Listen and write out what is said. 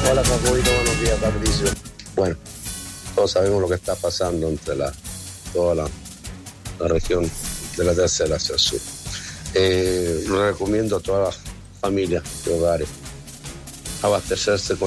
Hola, Jacobito, buenos días, Patricio. Bueno, todos sabemos lo que está pasando entre toda la región de la tercera hacia el sur. Lo recomiendo a todas las familias de hogares abastecerse con